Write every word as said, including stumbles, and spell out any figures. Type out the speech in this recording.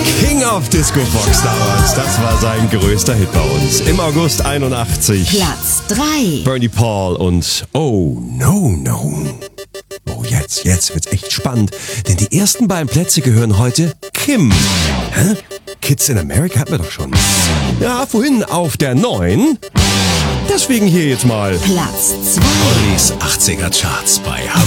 King of Disco Fox damals. Das war sein größter Hit bei uns. Im August einundachtzig. Platz drei. Bernie Paul und Oh No No. Oh, jetzt, jetzt wird's echt spannend, denn die ersten beiden Plätze gehören heute Kim. Hä? Kids in America hatten wir doch schon. Ja, vorhin auf der neun. Deswegen hier jetzt mal Platz zwei. Ollis achtziger Charts bei